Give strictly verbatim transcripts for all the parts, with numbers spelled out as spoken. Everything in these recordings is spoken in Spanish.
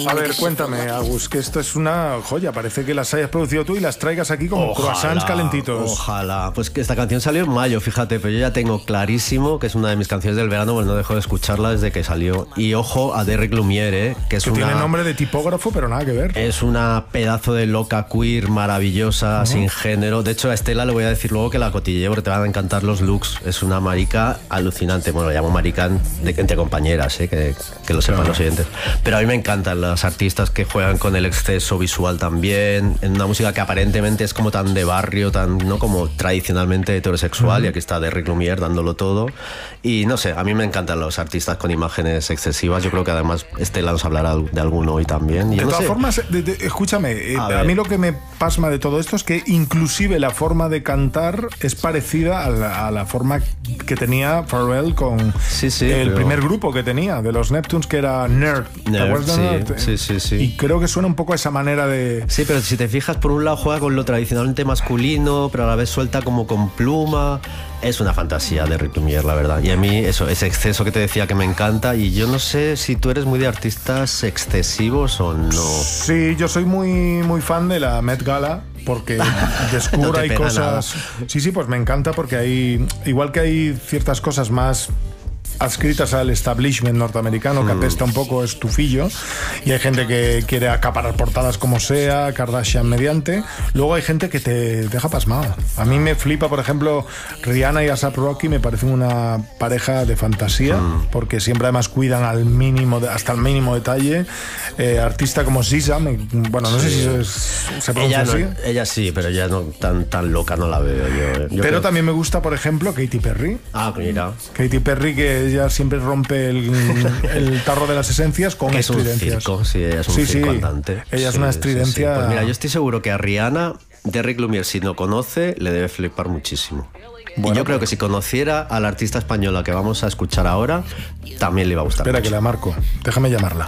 A ver, cuéntame, Agus, que esto es una joya. Parece que las hayas producido tú y las traigas aquí como Ojalá, croissants calentitos. Ojalá. Pues que esta canción salió en mayo, fíjate, pero yo ya tengo clarísimo que es una de mis canciones del verano, pues no dejo de escucharla desde que salió. Y ojo a Derrick Lumiere, ¿eh? que es que una... tiene nombre de tipógrafo, pero nada que ver. Es una pedazo de loca queer maravillosa, uh-huh. sin género. De hecho, a Estela le voy a decir luego que la cotilleé porque te van a encantar los looks. Es una marica alucinante. Bueno, lo llamo marica de, entre compañeras, ¿eh? que, que lo sepan uh-huh. los oyentes. Pero a mí me encantan las artistas que juegan con el exceso visual también, en una música que aparentemente es como tan de barrio, tan no como tradicionalmente heterosexual, uh-huh. y aquí está Derrick Lumiere dándolo todo. Y no sé, a mí me encantan los artistas con imágenes excesivas. Yo creo que además Estela nos hablará de alguno hoy también. Y de no todas sé. formas, de, de, escúchame, eh, a, a mí lo que me pasma de todo esto es que inclusive la forma de cantar es parecida a la, a la forma que tenía Pharrell con sí, sí, el pero... primer grupo que tenía de los Neptunes, que era Nerd. Nerd, sí, Nerd? sí, sí, sí. Y creo que suena un poco a esa manera de... Sí, pero si te fijas, por un lado juega con lo tradicionalmente masculino, pero a la vez suelta como con pluma. Es una fantasía de Derrick Lumiere, la verdad. Y a mí eso, ese exceso que te decía que me encanta. Y yo no sé si tú eres muy de artistas excesivos o no. Sí, yo soy muy, muy fan de la Met Gala, porque descubro no hay cosas... Nada. Sí, sí, pues me encanta porque hay... Igual que hay ciertas cosas más adscritas al establishment norteamericano, que apesta un poco estufillo, y hay gente que quiere acaparar portadas como sea, Kardashian mediante. Luego hay gente que te deja pasmado. A mí me flipa, por ejemplo, Rihanna y A$AP Rocky, me parecen una pareja de fantasía, mm. porque siempre además cuidan al mínimo, hasta el mínimo detalle. Eh, artista como S Z A, me, bueno, no sí. sé si es, se pronuncia ella así. No, ella sí, pero ella no tan, tan loca no la veo yo. yo pero creo... también me gusta, por ejemplo, Katy Perry. Ah, mira. Katy Perry, que ella siempre rompe el, el tarro de las esencias con que estridencias. Es un circo, sí, ella es un sí, circo sí. andante. Ella es sí, una estridencia. Sí, sí. Pues mira, yo estoy seguro que a Rihanna, Derrick Lumiere, si no conoce, le debe flipar muchísimo. Bueno, y yo creo que si conociera a la artista española que vamos a escuchar ahora, también le iba a gustar. Espera, mucho. que la marco. Déjame llamarla.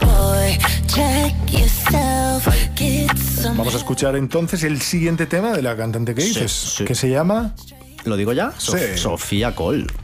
Vamos a escuchar entonces el siguiente tema de la cantante que dices, sí, sí. que se llama... ¿Lo digo ya? Sí. Sofía Cole.